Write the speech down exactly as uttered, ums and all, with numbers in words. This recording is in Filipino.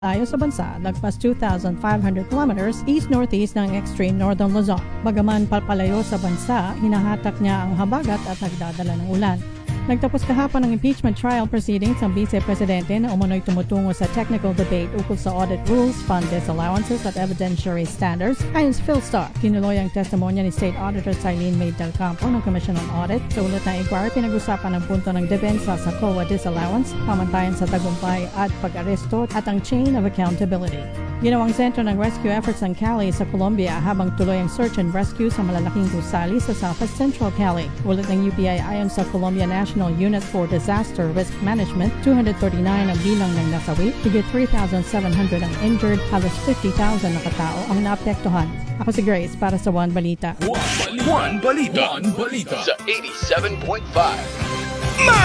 Tayo sa bansa, lagpas two thousand five hundred kilometers east-northeast ng extreme northern Luzon. Bagaman palpalayo sa bansa, hinahatak niya ang habagat at nagdadala ng ulan. Nagtapos kahapon ang impeachment trial proceedings ang Vice Presidente na umunoy tumutungo sa technical debate ukol sa audit rules, fund disallowances at evidentiary standards. Ayon sa Philstar, tinuloy ang testimonya ni State Auditor Eileen May Del Campo ng Commission on Audit. Sa ulat na inquiry, pinag-usapan ang punto ng depensa sa C O A disallowance, pamantayan sa tagumpay at pag-aresto at ang chain of accountability. Ginawang sentro ng rescue efforts ng Cali sa Colombia habang tuloy ang search and rescue sa malalaking gusali sa Southwest Central Cali. Ulat ng U P I ayon sa Colombia National Unit for Disaster Risk Management, two hundred thirty-nine ang bilang ng nasawi, higit three thousand seven hundred ang injured, halos fifty thousand na katao ang naapektuhan. Ako si Grace para sa One Balita. One Balita. One Balita. One Balita. Sa eighty-seven point five.